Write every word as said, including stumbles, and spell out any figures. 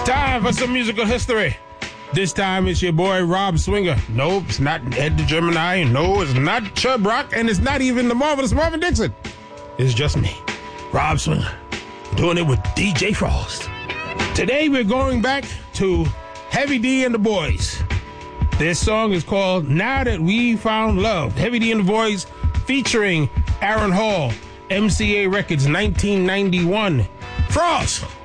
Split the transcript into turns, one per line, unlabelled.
Time for some musical history. This time it's your boy Rob Swinger. Nope, it's not Ed the Gemini. No, it's not Chub Rock, and it's not even the marvelous Marvin Dixon. It's just me, Rob Swinger, doing it with D J Frost. Today we're going back to Heavy D and the Boys. This song is called Now That We Found Love. Heavy D and the Boys featuring Aaron Hall, M C A Records, nineteen ninety-one. Frost!